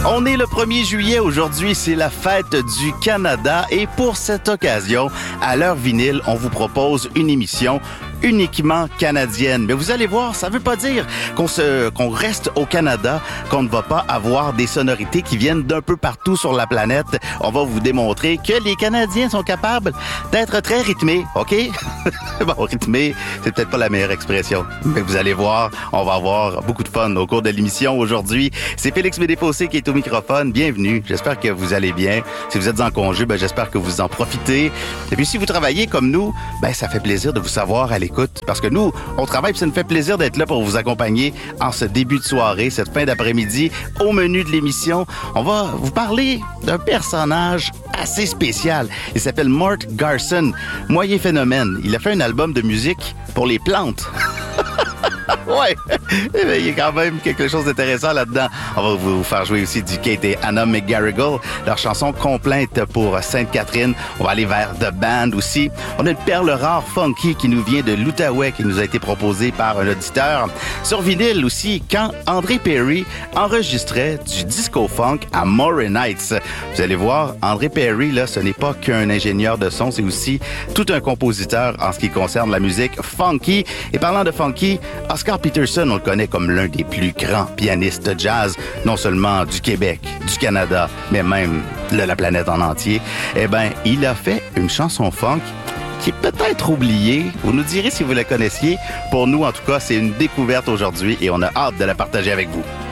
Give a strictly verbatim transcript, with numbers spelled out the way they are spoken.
On est le premier juillet. Aujourd'hui, c'est la fête du Canada. Et pour cette occasion, à l'heure vinyle, on vous propose une émission uniquement canadienne. Mais vous allez voir, ça veut pas dire qu'on se, qu'on reste au Canada, qu'on ne va pas avoir des sonorités qui viennent d'un peu partout sur la planète. On va vous démontrer que les Canadiens sont capables d'être très rythmés, OK? Bon, rythmé, c'est peut-être pas la meilleure expression, mais vous allez voir, on va avoir beaucoup de fun au cours de l'émission aujourd'hui. C'est Félix Médéfossé qui est au microphone. Bienvenue. J'espère que vous allez bien. Si vous êtes en congé, ben j'espère que vous en profitez. Et puis si vous travaillez comme nous, ben ça fait plaisir de vous savoir à l'écoute. Parce que nous, on travaille et ça nous fait plaisir d'être là pour vous accompagner en ce début de soirée, cette fin d'après-midi. Au menu de l'émission, on va vous parler d'un personnage assez spécial. Il s'appelle Mort Garson, moyen phénomène. Il a fait un album de musique pour les plantes. Ouais, il y a quand même quelque chose d'intéressant là-dedans. On va vous faire jouer aussi du Kate et Anna McGarrigle, leur chanson Complainte pour Sainte-Catherine. On va aller vers The Band aussi. On a une perle rare funky qui nous vient de l'Outaouais, qui nous a été proposée par un auditeur. Sur vinyle aussi, quand André Perry enregistrait du disco funk à Moray Nights. Vous allez voir, André Perry, là, ce n'est pas qu'un ingénieur de son, c'est aussi tout un compositeur en ce qui concerne la musique funky. Et parlant de funky, Oscar Peterson, on le connaît comme l'un des plus grands pianistes de jazz, non seulement du Québec, du Canada, mais même de la planète en entier. Eh bien, il a fait une chanson funk qui est peut-être oubliée. Vous nous direz si vous la connaissiez. Pour nous, en tout cas, c'est une découverte aujourd'hui et on a hâte de la partager avec vous.